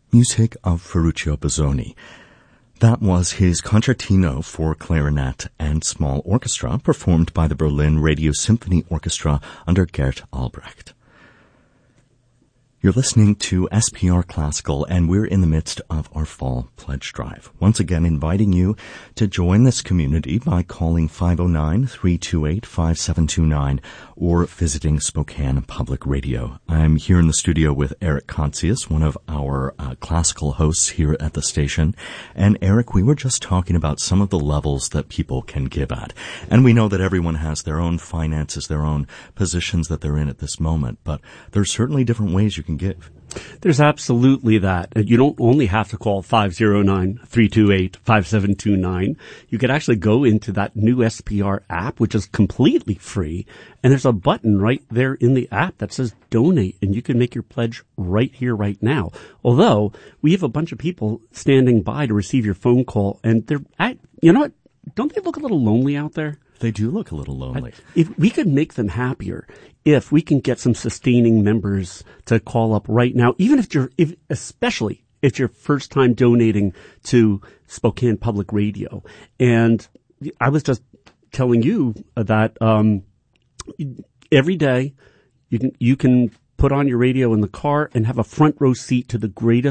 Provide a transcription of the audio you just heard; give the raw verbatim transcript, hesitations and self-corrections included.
Music of Ferruccio Busoni. That was his concertino for clarinet and small orchestra, performed by the Berlin Radio Symphony Orchestra under Gert Albrecht. You're listening to S P R Classical, and we're in the midst of our fall pledge drive. Once again, inviting you to join this community by calling five oh nine, three two eight, five seven two nine or visiting Spokane Public Radio. I'm here in the studio with Eric Contsius, one of our uh, classical hosts here at the station. And Eric, we were just talking about some of the levels that people can give at. And we know that everyone has their own finances, their own positions that they're in at this moment, but there's certainly different ways you can give. There's absolutely that. You don't only have to call five oh nine, three two eight, five seven two nine. You could actually go into that new S P R app, which is completely free, and there's a button right there in the app that says donate, and you can make your pledge right here, right now. Although, we have a bunch of people standing by to receive your phone call, and they're, at, you know what, don't they look a little lonely out there? They do look a little lonely. If we could make them happier, if we can get some sustaining members to call up right now, even if you're, if, especially if it's your first time donating to Spokane Public Radio. And I was just telling you that, um, every day you can, you can put on your radio in the car and have a front row seat to the greatest